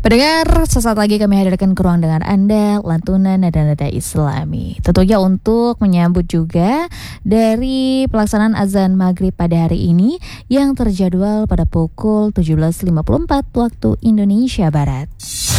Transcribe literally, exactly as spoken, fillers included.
Pendengar, sesaat lagi kami hadirkan ke ruang dengar Anda lantunan nada-nada Islami. Tentunya untuk menyambut juga dari pelaksanaan azan maghrib pada hari ini yang terjadwal pada pukul tujuh belas lima puluh empat waktu Indonesia Barat.